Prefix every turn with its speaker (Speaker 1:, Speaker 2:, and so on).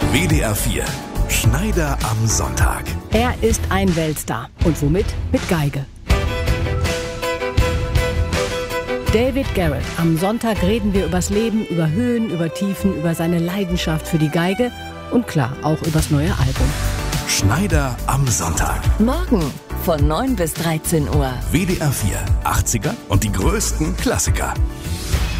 Speaker 1: WDR 4. Schneider am Sonntag.
Speaker 2: Er ist ein Weltstar. Und womit? Mit Geige. David Garrett. Am Sonntag reden wir übers Leben, über Höhen, über Tiefen, über seine Leidenschaft für die Geige und klar, auch übers neue Album.
Speaker 1: Schneider am Sonntag.
Speaker 3: Morgen von 9 bis 13 Uhr.
Speaker 1: WDR 4. 80er und die größten Klassiker.